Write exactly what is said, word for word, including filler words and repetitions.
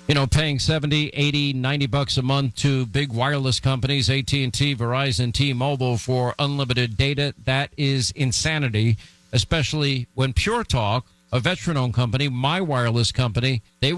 You know, paying seventy, eighty, ninety bucks a month to big wireless companies, A T and T, Verizon, T-Mobile for unlimited data, that is insanity, especially when Pure Talk, a veteran-owned company, my wireless company, they